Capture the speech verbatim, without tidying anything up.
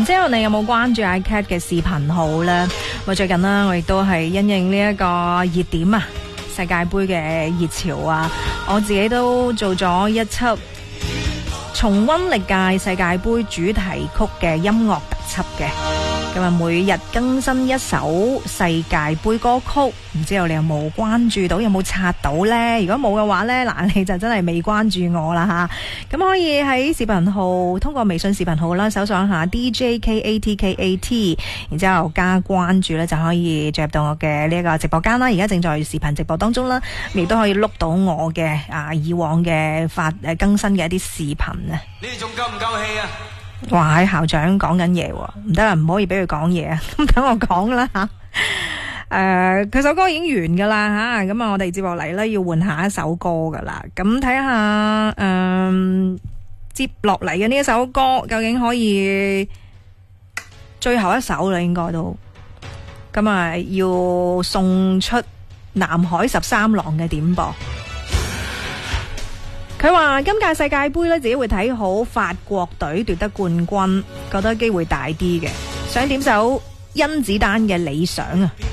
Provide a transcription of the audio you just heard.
知道你有冇關注 iCat 嘅視頻號呢？我最近呢，我亦都係因應呢一個熱點啊，世界盃嘅熱潮啊，我自己都做咗一輯重溫歷屆世界盃主題曲嘅音樂特輯嘅。咁啊，每日更新一首世界盃歌曲，唔知道你有冇關注到，有冇刷到呢？如果冇嘅話呢，嗱，你就真係未關注我啦吓。咁可以喺視頻號，通過微信視頻號啦，搜索一下 D J K A T K A T， 然之後加關注呢，就可以進入到我嘅呢一個直播間啦。而家正在視頻直播當中啦，亦都可以碌到我嘅啊以往嘅發誒更新嘅一啲視頻啊。 你哋仲夠唔夠氣啊？ 哇！喺校長講緊嘢，唔得啦，唔可以俾佢講嘢啊！咁等我講啦吓。誒、呃，佢首歌已經完噶啦吓，咁啊，我哋接落嚟咧要換下一首歌噶啦。咁睇下誒，接落嚟嘅呢一首歌究竟可以最後一首啦，應該都咁啊，要送出南海十三郎嘅點播。佢話今屆世界盃咧，自己會睇好法國隊奪得冠軍，覺得機會大啲嘅，想點首甄子丹嘅理想啊！